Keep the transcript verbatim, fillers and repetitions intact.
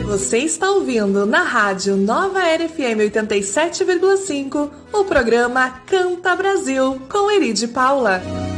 Você está ouvindo na rádio Nova Era F M oitenta e sete vírgula cinco o programa Canta Brasil com Eride Paula.